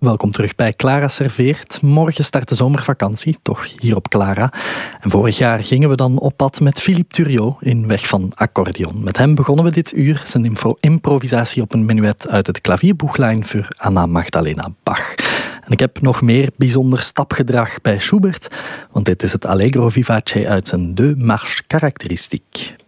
welkom terug bij Clara Serveert. Morgen start de zomervakantie, toch hier op Clara. En vorig jaar gingen we dan op pad met Philippe Thuriot in Weg van Accordeon. Met hem begonnen we dit uur zijn improvisatie op een menuet uit het Klavierbuchlein voor Anna Magdalena Bach. En ik heb nog meer bijzonder stapgedrag bij Schubert, want dit is het Allegro vivace uit zijn Deux Marches caractéristiques.